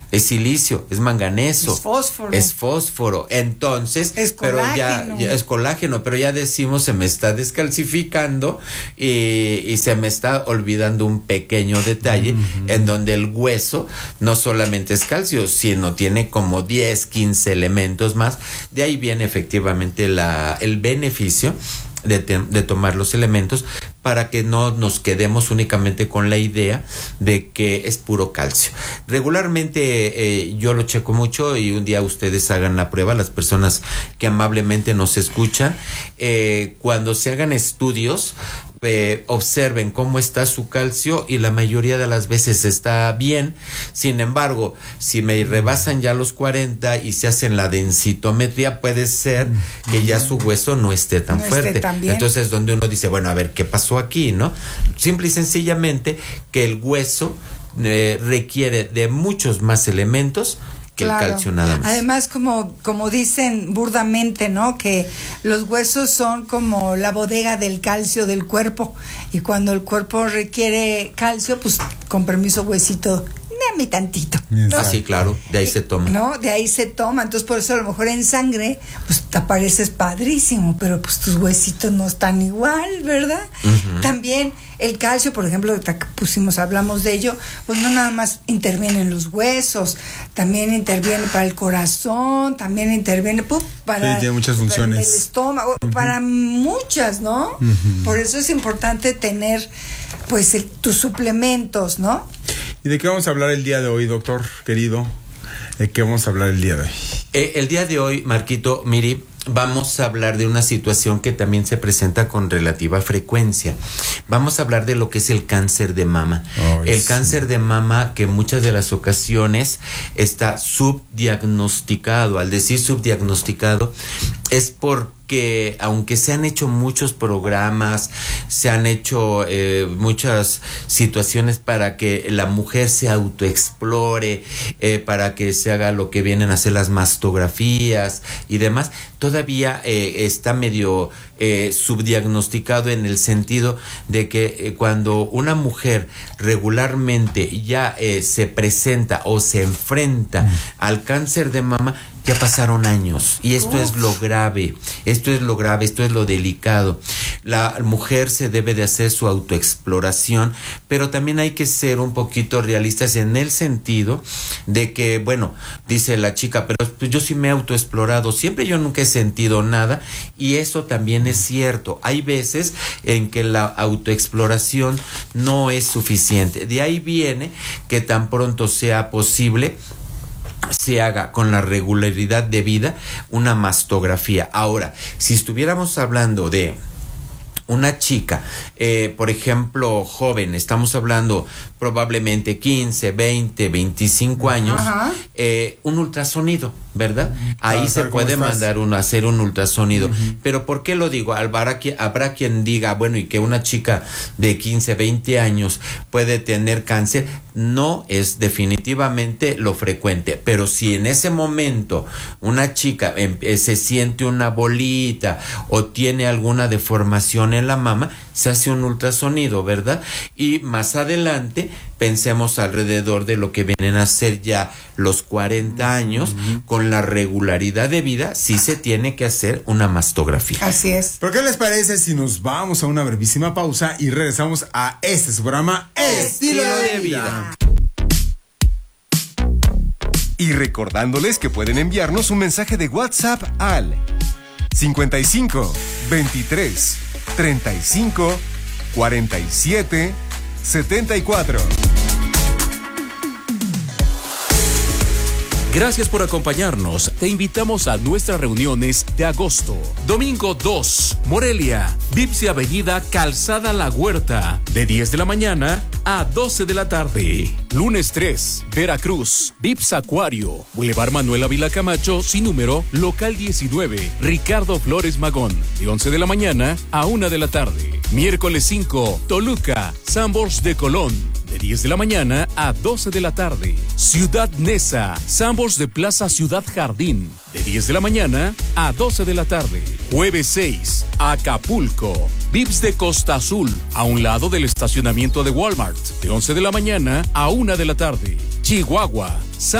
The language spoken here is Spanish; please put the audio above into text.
es silicio, es manganeso, es fósforo, entonces, es colágeno. Pero ya es colágeno, pero ya decimos se me está descalcificando y se me está olvidando un pequeño detalle en donde el hueso no solamente es calcio, sino tiene como 10, 15 elementos más. De ahí viene efectivamente el beneficio de tomar los elementos para que no nos quedemos únicamente con la idea de que es puro calcio. Regularmente yo lo checo mucho y un día ustedes hagan la prueba, las personas que amablemente nos escuchan, cuando se hagan estudios, observen cómo está su calcio y la mayoría de las veces está bien. Sin embargo, si me rebasan ya los 40 y se hacen la densitometría, puede ser que ya su hueso no esté tan fuerte. Entonces, donde uno dice, bueno, a ver, ¿qué pasó aquí, no? Simple y sencillamente que el hueso requiere de muchos más elementos que el calcio nada más. Además, como dicen burdamente, ¿no? Que los huesos son como la bodega del calcio del cuerpo, y cuando el cuerpo requiere calcio, pues con permiso, huesito, dame tantito, ¿no? Ah, sí, claro, de ahí se toma. ¿No? De ahí se toma, entonces por eso a lo mejor en sangre, pues te apareces padrísimo, pero pues tus huesitos no están igual, ¿verdad? También el calcio, por ejemplo, hablamos de ello, pues no nada más interviene en los huesos, también interviene para el corazón, también interviene para tiene muchas funciones. El estómago, para muchas, ¿no? Por eso es importante tener, pues, tus suplementos, ¿no? ¿Y de qué vamos a hablar el día de hoy, doctor querido? ¿De qué vamos a hablar el día de hoy? El día de hoy, Marquito, Miri, vamos a hablar de una situación que también se presenta con relativa frecuencia. Vamos a hablar de lo que es el cáncer de mama. El cáncer de mama, que muchas de las ocasiones está subdiagnosticado. Al decir subdiagnosticado, es porque aunque se han hecho muchos programas, se han hecho muchas situaciones para que la mujer se autoexplore, para que se haga lo que vienen a hacer las mastografías y demás, todavía está medio subdiagnosticado en el sentido de que cuando una mujer regularmente ya se presenta o se enfrenta al cáncer de mama, ya pasaron años, y esto es lo grave, esto es lo delicado. La mujer se debe de hacer su autoexploración, pero también hay que ser un poquito realistas en el sentido de que, bueno, dice la chica, pero pues yo sí me he autoexplorado, siempre yo nunca he sentido nada, y eso también es cierto. Hay veces en que la autoexploración no es suficiente. De ahí viene que tan pronto sea posible se haga con la regularidad debida una mastografía. Ahora, si estuviéramos hablando de una chica, por ejemplo, joven, estamos hablando probablemente 15, 20, 25 años, un ultrasonido, ¿verdad? Ahí se puede mandar hacer un ultrasonido. Pero ¿por qué lo digo? Habrá quien diga, bueno, y que una chica de 15, 20 años puede tener cáncer. No es definitivamente lo frecuente, pero si en ese momento una chica se siente una bolita o tiene alguna deformación en la mama, se hace un ultrasonido, ¿verdad? Y más adelante pensemos alrededor de lo que vienen a ser ya los 40 años, con la regularidad de vida, sí se tiene que hacer una mastografía. Así es. ¿Pero qué les parece si nos vamos a una brevísima pausa y regresamos a su programa Estilo de Vida? Y recordándoles que pueden enviarnos un mensaje de WhatsApp al 55 23 35 47 74. Gracias por acompañarnos. Te invitamos a nuestras reuniones de agosto. Domingo 2, Morelia, Vips y Avenida Calzada La Huerta, de 10 de la mañana a 12 de la tarde. Lunes 3, Veracruz, Vips Acuario, Boulevard Manuel Ávila Camacho, sin número, local 19, Ricardo Flores Magón, de 11 de la mañana a 1 de la tarde. Miércoles 5, Toluca, Sanborns de Colón, de 10 de la mañana a 12 de la tarde. Ciudad Neza, Sanborns de Plaza Ciudad Jardín, de 10 de la mañana a 12 de la tarde. Jueves 6, Acapulco, Vips de Costa Azul, a un lado del estacionamiento de Walmart, de 11 de la mañana a 1 de la tarde. Chihuahua,